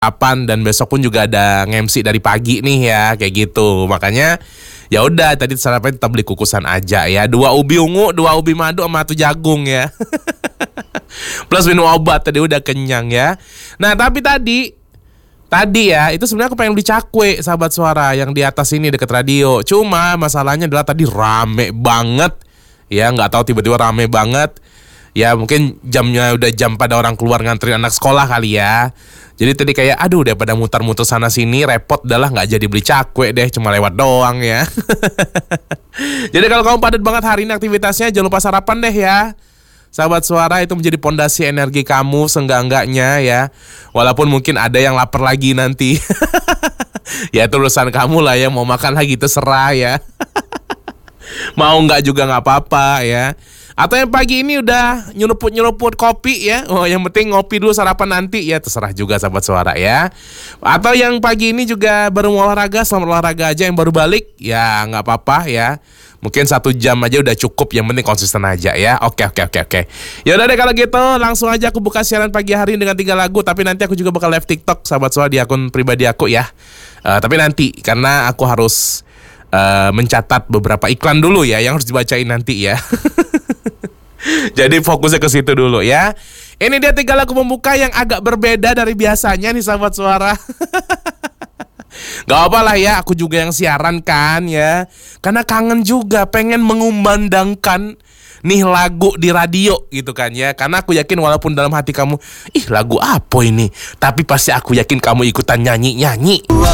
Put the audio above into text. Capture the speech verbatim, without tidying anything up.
sarapan dan besok pun juga ada nge-M C dari pagi nih ya, kayak gitu. Makanya ya udah tadi sarapan kita beli kukusan aja ya. Dua ubi ungu, dua ubi madu sama satu jagung ya. Plus minum obat tadi udah kenyang ya. Nah, tapi tadi Tadi ya, itu sebenarnya aku pengen beli cakwe, sahabat suara, yang di atas ini dekat radio. Cuma masalahnya adalah tadi rame banget. Ya, nggak tahu tiba-tiba rame banget. Ya, mungkin jamnya udah jam pada orang keluar nganterin anak sekolah kali ya. Jadi tadi kayak, aduh daripada muter-muter sana sini, repot dah lah, nggak jadi beli cakwe deh, cuma lewat doang ya. Jadi kalau kamu padat banget hari ini aktivitasnya, jangan lupa sarapan deh ya. Sahabat suara, itu menjadi pondasi energi kamu seenggak-enggaknya ya. Walaupun mungkin ada yang lapar lagi nanti. Ya itu urusan kamu lah ya, mau makan lagi terserah ya. Mau enggak juga enggak apa-apa ya. Atau yang pagi ini udah nyeruput-nyeruput kopi ya. Oh, yang penting ngopi dulu, sarapan nanti ya, terserah juga sahabat suara ya. Atau yang pagi ini juga baru mau olahraga, selamat olahraga aja. Yang baru balik ya enggak apa-apa ya. Mungkin satu jam aja udah cukup, yang penting konsisten aja ya. Oke oke oke oke. Ya udah deh kalau gitu, langsung aja aku buka siaran pagi hari ini dengan tiga lagu. Tapi nanti aku juga bakal live TikTok sahabat suara di akun pribadi aku ya. Uh, tapi nanti karena aku harus uh, mencatat beberapa iklan dulu ya, yang harus dibacain nanti ya. Jadi fokusnya ke situ dulu ya. Ini dia tiga lagu pembuka yang agak berbeda dari biasanya nih sahabat suara. Gak apa lah ya, aku juga yang siaran kan ya. Karena kangen juga, pengen mengumandangkan nih lagu di radio gitu kan ya. Karena aku yakin walaupun dalam hati kamu, ih lagu apa ini, tapi pasti aku yakin kamu ikutan nyanyi-nyanyi.